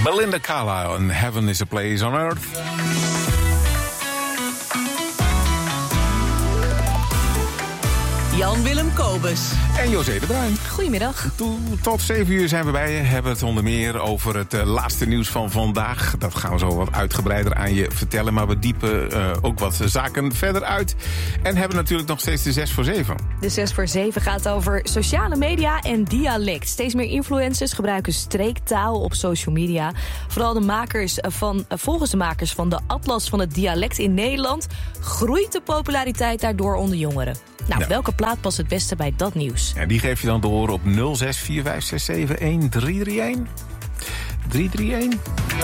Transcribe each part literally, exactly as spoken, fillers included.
Belinda Carlisle en Heaven is a Place on Earth. Jan-Willem Kobus. En José de Bruin. Goedemiddag. Tot zeven uur zijn we bij je. Hebben het onder meer over het uh, laatste nieuws van vandaag. Dat gaan we zo wat uitgebreider aan je vertellen. Maar we diepen uh, ook wat zaken verder uit. En hebben natuurlijk nog steeds de zes voor zeven. De zes voor zeven gaat over sociale media en dialect. Steeds meer influencers gebruiken streektaal op social media. Vooral de makers van, uh, volgens de makers van de Atlas van het dialect in Nederland groeit de populariteit daardoor onder jongeren. Nou, ja. Welke plaat past het beste bij dat nieuws? Ja, die geef je dan door op nul zes vier vijf zes zeven een drie drie een. drie drie een?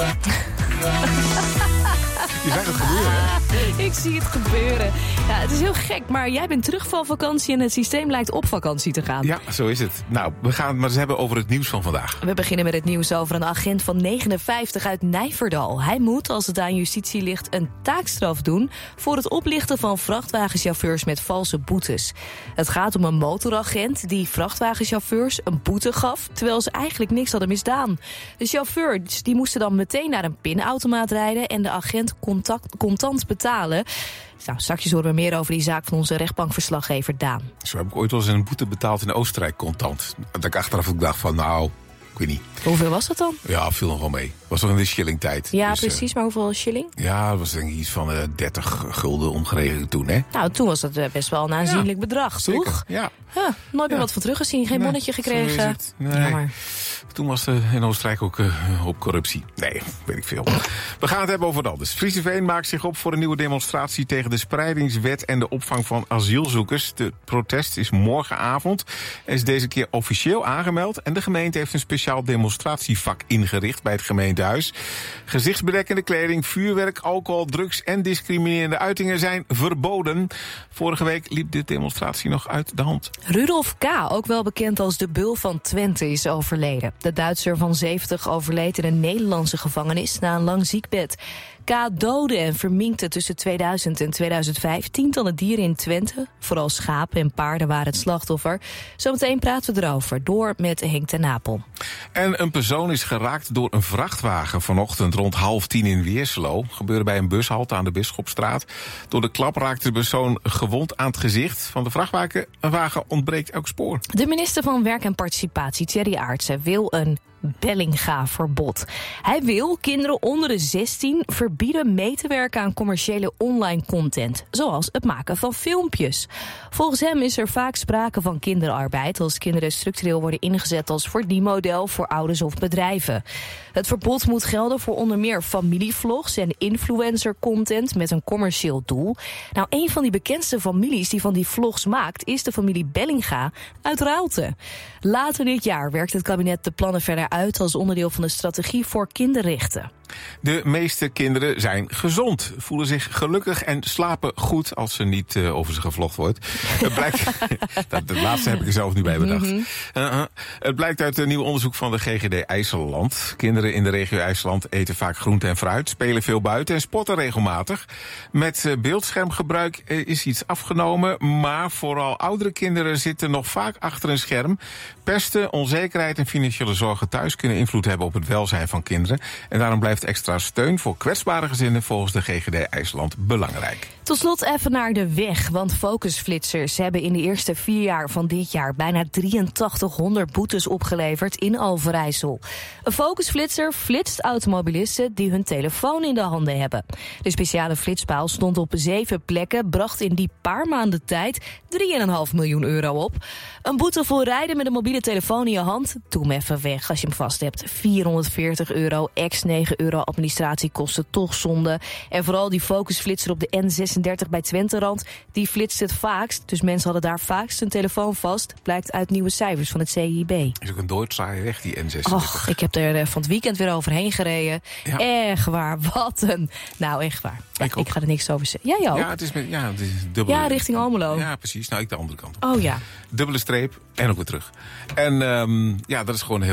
Je zag het gebeuren, hè? Ik zie het gebeuren. Ja, het is heel gek, maar jij bent terug van vakantie en het systeem lijkt op vakantie te gaan. Ja, zo is het. Nou, we gaan het maar eens hebben over het nieuws van vandaag. We beginnen met het nieuws over een agent van negenenvijftig uit Nijverdal. Hij moet, als het aan justitie ligt, een taakstraf doen voor het oplichten van vrachtwagenchauffeurs met valse boetes. Het gaat om een motoragent die vrachtwagenchauffeurs een boete gaf, terwijl ze eigenlijk niks hadden misdaan. De chauffeurs die moesten dan meteen naar een pinautomaat rijden en de agent contact, contant betalen. Nou, straks horen we meer over die zaak van onze rechtbankverslaggever Daan. Zo heb ik ooit wel eens een boete betaald in Oostenrijk contant. Dat ik achteraf ook dacht van, nou, ik weet niet. Hoeveel was dat dan? Ja, viel nog wel mee. Was toch in de shillingtijd. Ja, dus, precies. Uh, maar hoeveel shilling? Ja, dat was denk ik iets van uh, dertig gulden omgerekend toen, hè? Nou, toen was dat uh, best wel een aanzienlijk ja, bedrag, zeker, toch? Ja. Huh, nooit meer ja. wat van teruggezien. Geen nee, bonnetje gekregen. Nee. Jammer. Toen was er in Oostenrijk ook uh, op corruptie. Nee, weet ik veel. We gaan het hebben over wat anders. Frieseveen maakt zich op voor een nieuwe demonstratie tegen de spreidingswet en de opvang van asielzoekers. De protest is morgenavond. Er is deze keer officieel aangemeld en de gemeente heeft een speciaal demonstratievak ingericht bij het gemeentehuis. Gezichtsbedekkende kleding, vuurwerk, alcohol, drugs en discriminerende uitingen zijn verboden. Vorige week liep de demonstratie nog uit de hand. Rudolf K., ook wel bekend als de Bul van Twente, is overleden. De Duitser van zeventig overleed in een Nederlandse gevangenis na een lang ziekbed. K. doodde en verminkte tussen tweeduizend en tweeduizend vijf tientallen dieren in Twente. Vooral schapen en paarden waren het slachtoffer. Zometeen praten we erover, door met Henk ten Napel. En een persoon is geraakt door een vrachtwagen vanochtend rond half tien in Weerselo. Gebeurde bij een bushalte aan de Bisschopstraat. Door de klap raakte de persoon gewond aan het gezicht. Van de vrachtwagen ontbreekt elk spoor. De minister van Werk en Participatie, Thierry Aartsen, wil een Bellinga-verbod. Hij wil kinderen onder de zestien verbieden mee te werken aan commerciële online content, zoals het maken van filmpjes. Volgens hem is er vaak sprake van kinderarbeid als kinderen structureel worden ingezet als verdienmodel voor ouders of bedrijven. Het verbod moet gelden voor onder meer familievlogs en influencer-content met een commercieel doel. Nou, een van die bekendste families die van die vlogs maakt is de familie Bellinga uit Raalte. Later dit jaar werkt het kabinet de plannen verder uit als onderdeel van de strategie voor kinderrechten. De meeste kinderen zijn gezond, voelen zich gelukkig en slapen goed als ze niet uh, over ze gevlogd wordt. Het blijkt, dat, dat laatste heb ik er zelf nu bij bedacht. Mm-hmm. Uh, het blijkt uit een nieuw onderzoek van de G G D IJsseland. Kinderen in de regio IJsseland eten vaak groente en fruit, spelen veel buiten en sporten regelmatig. Met uh, beeldschermgebruik uh, is iets afgenomen, maar vooral oudere kinderen zitten nog vaak achter een scherm. Pesten, onzekerheid en financiële zorgen thuis kunnen invloed hebben op het welzijn van kinderen. En daarom blijft extra steun voor kwetsbare gezinnen volgens de G G D IJsseland belangrijk. Tot slot even naar de weg, want focusflitsers hebben in de eerste vier jaar van dit jaar bijna drieëntachtighonderd boetes opgeleverd in Overijssel. Een focusflitser flitst automobilisten die hun telefoon in de handen hebben. De speciale flitspaal stond op zeven plekken, bracht in die paar maanden tijd drie komma vijf miljoen euro op. Een boete voor rijden met een mobiele telefoon in je hand, doe hem even weg als je hem vast hebt. vierhonderdveertig euro, ex negen euro administratiekosten, toch zonde. En vooral die focusflitser op de N zesendertig bij Twenterand, die flitst het vaakst. Dus mensen hadden daar vaakst hun telefoon vast, blijkt uit nieuwe cijfers van het C I B. Is ook een doordraaie weg, die N zesendertig. Och, ik heb er van het weekend weer overheen gereden. Ja. Echt waar, wat een... Nou, echt waar. Ja, ik, ik ga er niks over zeggen. Jij ook? Ja, het is, met, ja, het is dubbele... Ja, richting Almelo. Ja, precies. Nou, ik de andere kant. Oh ja. Dubbele streep en ook weer terug. En um, ja, dat is gewoon heel, heel,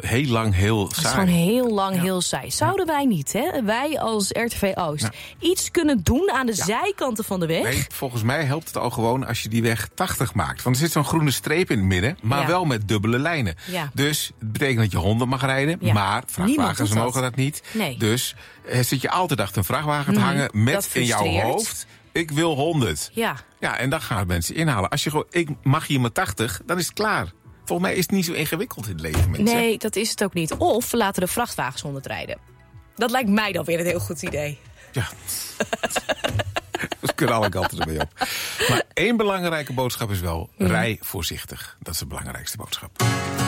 heel lang heel saai. Het is gewoon heel lang Ja. heel saai. Zouden wij niet, hè? Wij als R T V Oost Ja. iets kunnen doen aan de Ja. zijkanten van de weg? Nee, volgens mij helpt het al gewoon als je die weg tachtig maakt. Want er zit zo'n groene streep in het midden, maar Ja. wel met dubbele lijnen. Ja. Dus het betekent dat je honderd mag rijden, Ja. maar Niemand vrachtwagens doet dat. mogen dat niet. Nee. Dus eh, zit je altijd achter een vrachtwagen te Mhm, hangen dat met in jouw frustreert. hoofd, ik wil honderd. Ja. Ja, en dan gaan mensen inhalen. Als je gewoon, ik mag hier maar tachtig, dan is het klaar. Volgens mij is het niet zo ingewikkeld in het leven, mensen. Nee, dat is het ook niet. Of we laten de vrachtwagens honderd rijden. Dat lijkt mij dan weer een heel goed idee. Ja. We kunnen alle kanten ermee op. Maar één belangrijke boodschap is wel, rij voorzichtig. Dat is de belangrijkste boodschap.